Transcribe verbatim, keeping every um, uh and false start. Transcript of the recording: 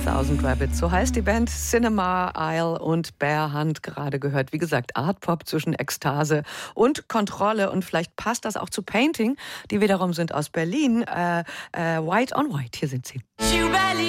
Thousand Rabbits, so heißt die Band. Cinema, Isle und Bear Hunt gerade gehört. Wie gesagt, Art-Pop zwischen Ekstase und Kontrolle. Und vielleicht passt das auch zu Painting. Die wiederum sind aus Berlin. Äh, äh, White on White, hier sind sie.